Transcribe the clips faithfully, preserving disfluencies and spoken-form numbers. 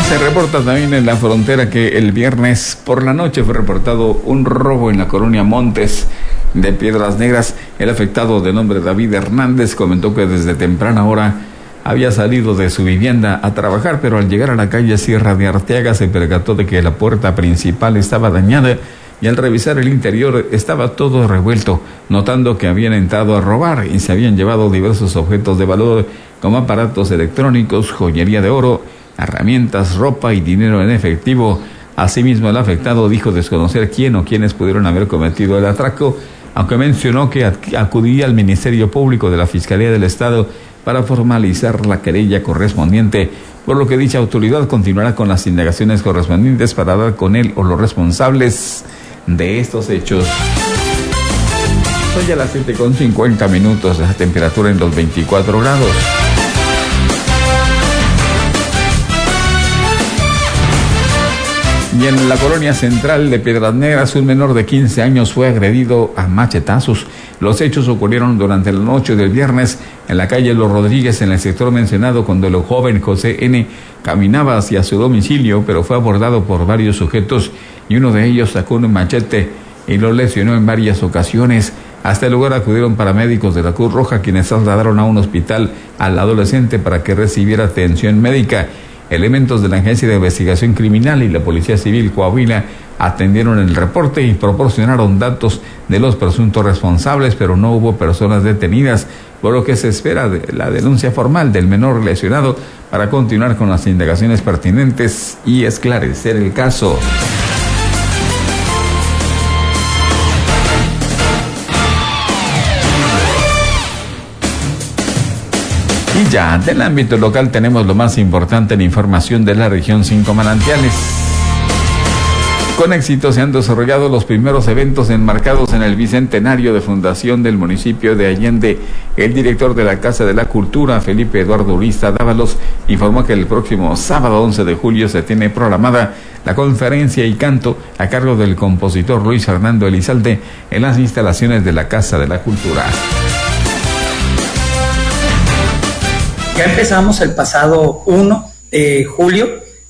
Se reporta también en la frontera que el viernes por la noche fue reportado un robo en la colonia Montes de Piedras Negras. El afectado, de nombre David Hernández, comentó que desde temprana hora había salido de su vivienda a trabajar, pero al llegar a la calle Sierra de Arteaga se percató de que la puerta principal estaba dañada y al revisar el interior estaba todo revuelto, notando que habían entrado a robar y se habían llevado diversos objetos de valor como aparatos electrónicos, joyería de oro, herramientas, ropa y dinero en efectivo. Asimismo, el afectado dijo desconocer quién o quiénes pudieron haber cometido el atraco, aunque mencionó que acudiría al Ministerio Público de la Fiscalía del Estado para formalizar la querella correspondiente, por lo que dicha autoridad continuará con las indagaciones correspondientes para dar con él o los responsables de estos hechos. Son ya las siete con cincuenta minutos, la temperatura en los veinticuatro grados. Y en la colonia central de Piedras Negras, un menor de quince años fue agredido a machetazos. Los hechos ocurrieron durante la noche del viernes en la calle Los Rodríguez, en el sector mencionado, cuando el joven José N. caminaba hacia su domicilio, pero fue abordado por varios sujetos y uno de ellos sacó un machete y lo lesionó en varias ocasiones. Hasta el lugar acudieron paramédicos de la Cruz Roja, quienes trasladaron a un hospital al adolescente para que recibiera atención médica. Elementos de la Agencia de Investigación Criminal y la Policía Civil Coahuila atendieron el reporte y proporcionaron datos de los presuntos responsables, pero no hubo personas detenidas, por lo que se espera de la denuncia formal del menor lesionado para continuar con las indagaciones pertinentes y esclarecer el caso. Y ya, del ámbito local tenemos lo más importante en información de la región Cinco Manantiales. Con éxito se han desarrollado los primeros eventos enmarcados en el bicentenario de fundación del municipio de Allende. El director de la Casa de la Cultura, Felipe Eduardo Urista Dávalos, informó que el próximo sábado once de julio se tiene programada la conferencia y canto a cargo del compositor Luis Fernando Elizalde en las instalaciones de la Casa de la Cultura. Ya empezamos el pasado primero de julio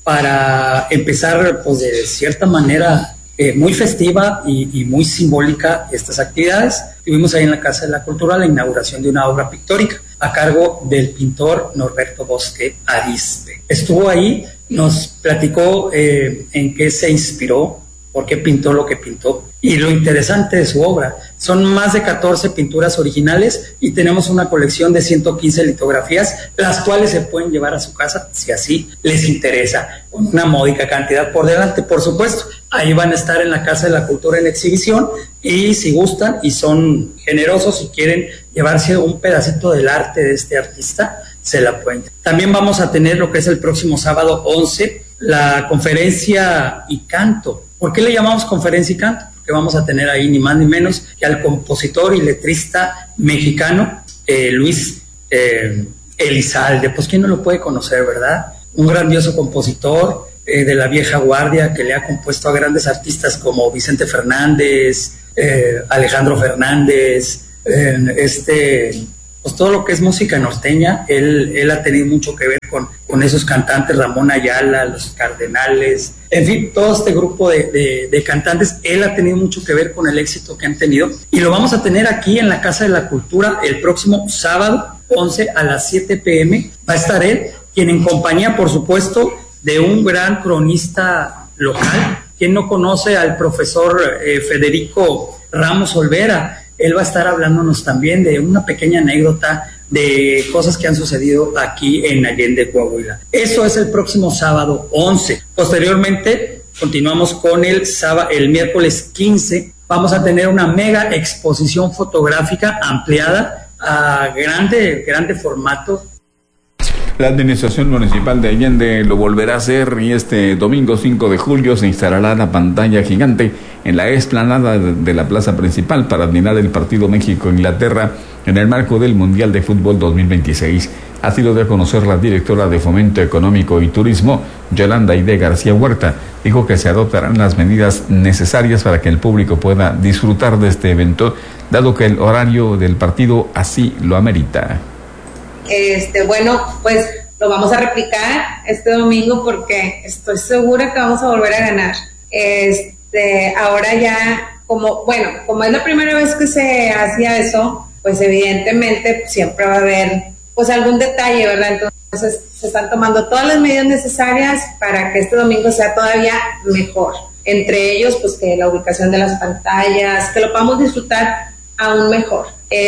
para empezar, pues de cierta manera eh, muy festiva y, y muy simbólica estas actividades. Tuvimos ahí en la Casa de la Cultura la inauguración de una obra pictórica a cargo del pintor Norberto Bosque Arispe. Estuvo ahí, nos platicó eh, en qué se inspiró, por qué pintó lo que pintó. Y lo interesante de su obra, son más de catorce pinturas originales y tenemos una colección de ciento quince litografías, las cuales se pueden llevar a su casa si así les interesa, con una módica cantidad por delante, por supuesto. Ahí van a estar en la Casa de la Cultura en exhibición y si gustan y son generosos y quieren llevarse un pedacito del arte de este artista, se la pueden. También vamos a tener lo que es el próximo sábado once, la conferencia y canto. ¿Por qué le llamamos conferencia y canto? Porque vamos a tener ahí ni más ni menos que al compositor y letrista mexicano eh, Luis eh, Elizalde. Pues quién no lo puede conocer, ¿verdad? Un grandioso compositor eh, de la vieja guardia que le ha compuesto a grandes artistas como Vicente Fernández, eh, Alejandro Fernández, eh, este... pues todo lo que es música norteña, él, él ha tenido mucho que ver con, con esos cantantes, Ramón Ayala, los Cardenales, en fin, todo este grupo de, de, de cantantes, él ha tenido mucho que ver con el éxito que han tenido, y lo vamos a tener aquí en la Casa de la Cultura el próximo sábado once a las siete pm, va a estar él, quien en compañía, por supuesto, de un gran cronista local. ¿Quién no conoce al profesor eh, Federico Ramos Olvera? Él va a estar hablándonos también de una pequeña anécdota de cosas que han sucedido aquí en Allende, Coahuila. Eso es el próximo sábado once. Posteriormente, continuamos con el sábado, el miércoles quince. Vamos a tener una mega exposición fotográfica ampliada a grande, grande formato. La Administración Municipal de Allende lo volverá a hacer y este domingo cinco de julio se instalará la pantalla gigante en la explanada de la plaza principal para admirar el partido México-Inglaterra en el marco del Mundial de Fútbol dos mil veintiséis. Así lo dio a conocer la directora de Fomento Económico y Turismo, Yolanda Aide García Huerta. Dijo que se adoptarán las medidas necesarias para que el público pueda disfrutar de este evento, dado que el horario del partido así lo amerita. Este, bueno, pues lo vamos a replicar este domingo porque estoy segura que vamos a volver a ganar. Este, ahora ya, como, bueno, como es la primera vez que se hacía eso, pues evidentemente siempre va a haber pues algún detalle, ¿verdad? Entonces se están tomando todas las medidas necesarias para que este domingo sea todavía mejor. Entre ellos, pues que la ubicación de las pantallas, que lo podamos disfrutar aún mejor.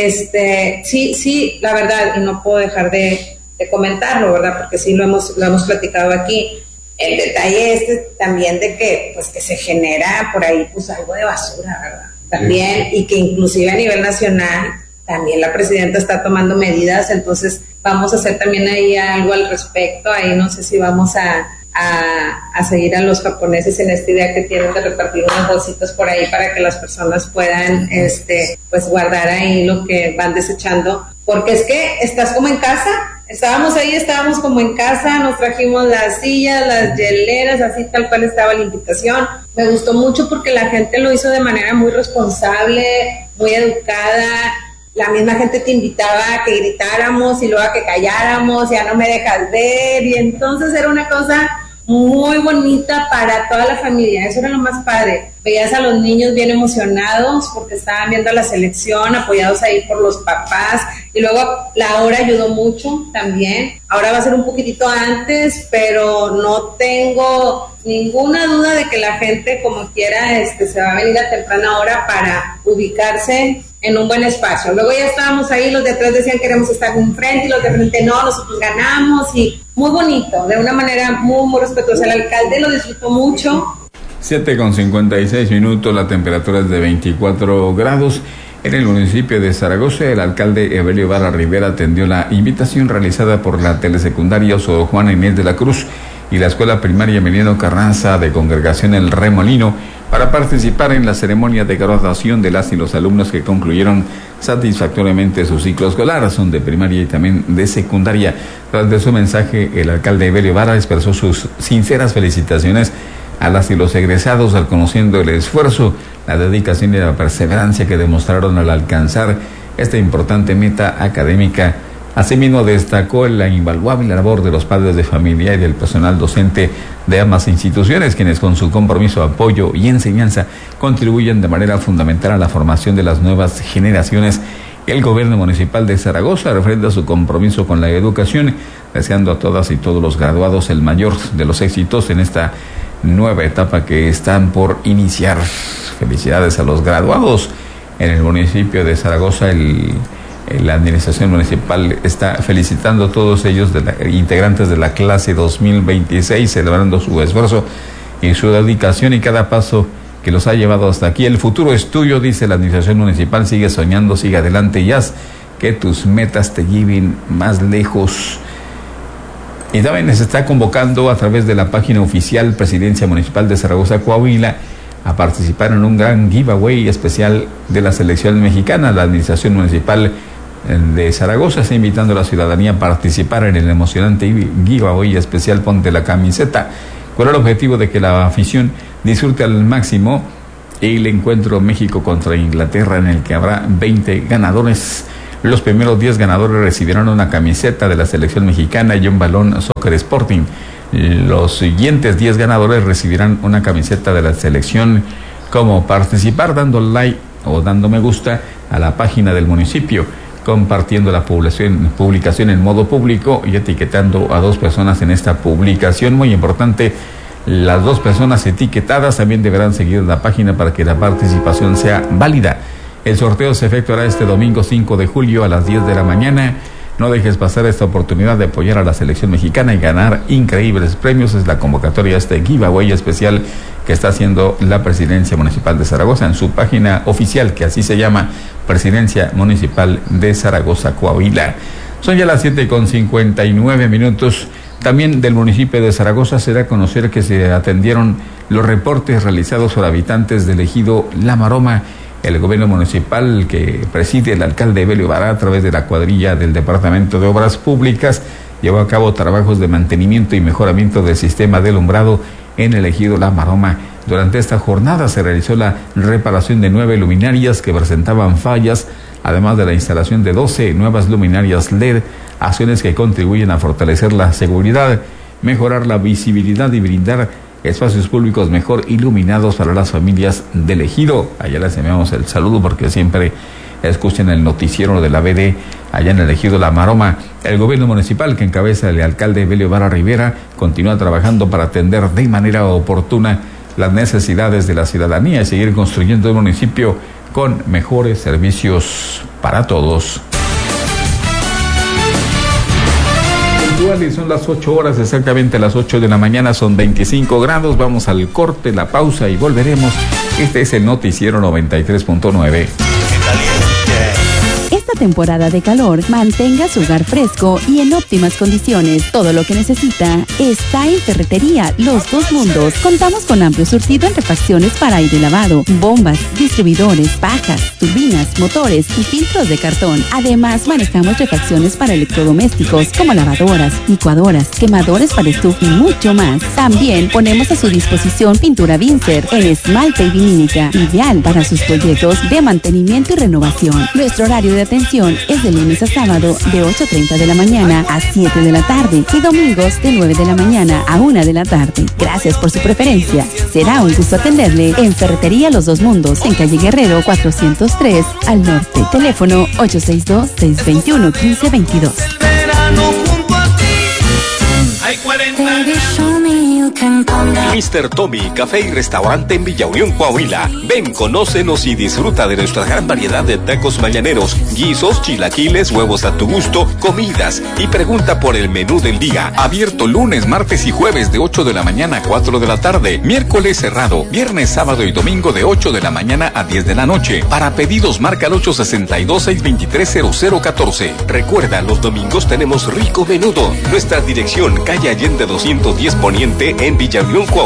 Este, sí, sí, la verdad, y no puedo dejar de, de comentarlo, ¿verdad? Porque sí lo hemos, lo hemos platicado aquí. El detalle este también de que, pues que se genera por ahí, pues algo de basura, ¿verdad? También, sí. Y que inclusive a nivel nacional, también la presidenta está tomando medidas, entonces vamos a hacer también ahí algo al respecto. Ahí no sé si vamos a, a, a seguir a los japoneses en esta idea que tienen de repartir unas bolsitas por ahí para que las personas puedan este pues guardar ahí lo que van desechando, porque es que estás como en casa. Estábamos ahí, estábamos como en casa, nos trajimos las sillas, las hieleras, así tal cual estaba la invitación. Me gustó mucho porque la gente lo hizo de manera muy responsable, muy educada. La misma gente te invitaba a que gritáramos y luego a que calláramos, ya no me dejas ver, y entonces era una cosa muy bonita para toda la familia. Eso era lo más padre. Veías a los niños bien emocionados porque estaban viendo la selección, apoyados ahí por los papás, y luego la hora ayudó mucho también. Ahora va a ser un poquitito antes, pero no tengo ninguna duda de que la gente como quiera este, se va a venir a temprana hora para ubicarse en un buen espacio. Luego ya estábamos ahí, los de atrás decían queremos estar enfrente y los de frente no, nosotros ganamos, y muy bonito, de una manera muy, muy respetuosa. El alcalde lo disfrutó mucho. siete con cincuenta y seis minutos, la temperatura es de veinticuatro grados. En el municipio de Zaragoza, el alcalde Evelio Vara Rivera atendió la invitación realizada por la telesecundaria Sor Juana Inés de la Cruz y la escuela primaria Emiliano Carranza de Congregación El Remolino para participar en la ceremonia de graduación de las y los alumnos que concluyeron satisfactoriamente su ciclo escolar, son de primaria y también de secundaria. Tras de su mensaje, el alcalde Evelio Vara expresó sus sinceras felicitaciones a las y los egresados, reconociendo el esfuerzo, la dedicación y la perseverancia que demostraron al alcanzar esta importante meta académica. Asimismo, destacó la invaluable labor de los padres de familia y del personal docente de ambas instituciones, quienes con su compromiso, apoyo y enseñanza contribuyen de manera fundamental a la formación de las nuevas generaciones. El gobierno municipal de Zaragoza refrenda su compromiso con la educación, deseando a todas y todos los graduados el mayor de los éxitos en esta nueva etapa que están por iniciar. Felicidades a los graduados. En el municipio de Zaragoza, el la administración municipal está felicitando a todos ellos, de la, integrantes de la clase dos mil veintiséis, celebrando su esfuerzo y su dedicación y cada paso que los ha llevado hasta aquí. El futuro es tuyo, dice la administración municipal. Sigue soñando, sigue adelante y haz que tus metas te lleven más lejos. Y también se está convocando a través de la página oficial Presidencia Municipal de Zaragoza, Coahuila, a participar en un gran giveaway especial de la selección mexicana. La administración municipal de Zaragoza está invitando a la ciudadanía a participar en el emocionante giveaway especial Ponte la Camiseta, con el objetivo de que la afición disfrute al máximo el encuentro México contra Inglaterra, en el que habrá veinte ganadores. Los primeros diez ganadores recibirán una camiseta de la selección mexicana y un balón Soccer Sporting. Los siguientes diez ganadores recibirán una camiseta de la selección. Como participar: dando like o dando me gusta a la página del municipio, compartiendo la publicación, publicación en modo público y etiquetando a dos personas en esta publicación. Muy importante, las dos personas etiquetadas también deberán seguir la página para que la participación sea válida. El sorteo se efectuará este domingo cinco de julio a las diez de la mañana. No dejes pasar esta oportunidad de apoyar a la selección mexicana y ganar increíbles premios. Es la convocatoria a este giveaway especial que está haciendo la Presidencia Municipal de Zaragoza en su página oficial, que así se llama, Presidencia Municipal de Zaragoza, Coahuila. Son ya las siete con cincuenta y nueve minutos. También del municipio de Zaragoza se da a conocer que se atendieron los reportes realizados por habitantes del ejido La Maroma. El gobierno municipal que preside el alcalde Evelio Vara, a través de la cuadrilla del Departamento de Obras Públicas, llevó a cabo trabajos de mantenimiento y mejoramiento del sistema de alumbrado en el ejido La Maroma. Durante esta jornada se realizó la reparación de nueve luminarias que presentaban fallas, además de la instalación de doce nuevas luminarias L E D, acciones que contribuyen a fortalecer la seguridad, mejorar la visibilidad y brindar espacios públicos mejor iluminados para las familias del ejido. Allá les enviamos el saludo porque siempre escuchen el noticiero de la B D allá en el ejido La Maroma. El gobierno municipal, que encabeza el alcalde Belio Vara Rivera, continúa trabajando para atender de manera oportuna las necesidades de la ciudadanía y seguir construyendo un municipio con mejores servicios para todos. Puntuales, son las ocho horas, exactamente las ocho de la mañana, son veinticinco grados. Vamos al corte, la pausa y volveremos. Este es el noticiero noventa y tres punto nueve. Esta temporada de calor, mantenga su hogar fresco y en óptimas condiciones. Todo lo que necesita está en Ferretería Los Dos Mundos. Contamos con amplio surtido en refacciones para aire lavado, bombas, distribuidores, pajas, turbinas, motores y filtros de cartón. Además, manejamos refacciones para electrodomésticos como lavadoras, licuadoras, quemadores para estufa y mucho más. También ponemos a su disposición pintura Vincer en esmalte y vinílica, ideal para sus proyectos de mantenimiento y renovación. Nuestro horario de atención es de lunes a sábado de ocho treinta de la mañana a siete de la tarde y domingos de nueve de la mañana a una de la tarde. Gracias por su preferencia. Será un gusto atenderle en Ferretería Los Dos Mundos, en calle Guerrero cuatrocientos tres al norte. Teléfono ocho seis dos, seis dos uno, uno cinco dos dos. mister Tommy, café y restaurante en Villa Unión, Coahuila. Ven, conócenos y disfruta de nuestra gran variedad de tacos mañaneros, guisos, chilaquiles, huevos a tu gusto, comidas y pregunta por el menú del día. Abierto lunes, martes y jueves de ocho de la mañana a cuatro de la tarde. Miércoles cerrado. Viernes, sábado y domingo de ocho de la mañana a diez de la noche. Para pedidos marca el ocho seis dos, seis dos tres, cero cero uno cuatro. Recuerda, los domingos tenemos rico menudo. Nuestra dirección, calle Allende doscientos diez Poniente en Villa Unión, Coahuila.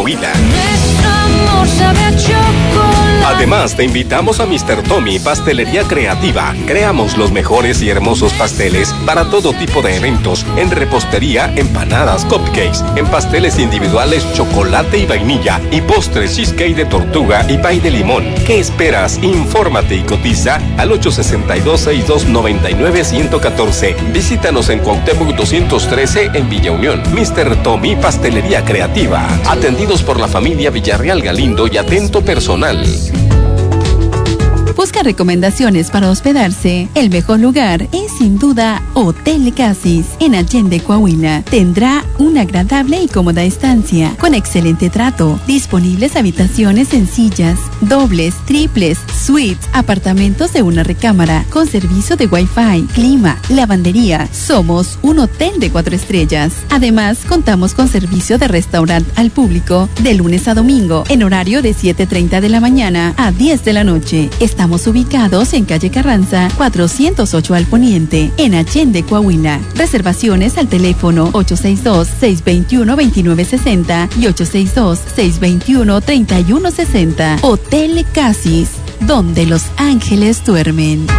Además, te invitamos a mister Tommy, Pastelería Creativa. Creamos los mejores y hermosos pasteles para todo tipo de eventos, en repostería, empanadas, cupcakes, en pasteles individuales, chocolate y vainilla, y postres, cheesecake de tortuga y pay de limón. ¿Qué esperas? Infórmate y cotiza al ocho seis dos, seis dos nueve nueve, uno uno cuatro. Visítanos en Cuauhtémoc doscientos trece en Villa Unión. mister Tommy, Pastelería Creativa. Atendidos por la familia Villarreal Galindo y atento personal. Busca recomendaciones para hospedarse. El mejor lugar es sin duda Hotel Casis en Allende, Coahuila. Tendrá una agradable y cómoda estancia con excelente trato. Disponibles habitaciones sencillas, dobles, triples, suites, apartamentos de una recámara con servicio de wifi, clima, lavandería. Somos un hotel de cuatro estrellas. Además, contamos con servicio de restaurante al público de lunes a domingo en horario de siete treinta de la mañana a diez de la noche. Estamos ubicados en calle Carranza, cuatrocientos ocho al poniente, en Allende, Coahuila. Reservaciones al teléfono ocho seis dos, seis dos uno, dos nueve seis cero y ocho seis dos, seis dos uno, tres uno seis cero. Hotel Casis, donde los ángeles duermen.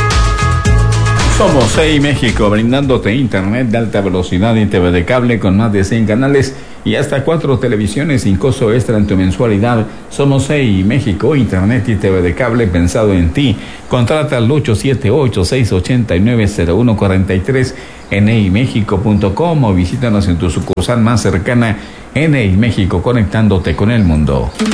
Somos E I México, brindándote internet de alta velocidad y T V de cable con más de cien canales y hasta cuatro televisiones sin costo extra en tu mensualidad. Somos E I México, internet y T V de cable pensado en ti. Contrata al ocho siete ocho, seis ocho nueve, cero uno cuatro tres en e i méxico punto com o visítanos en tu sucursal más cercana. En E I México, conectándote con el mundo.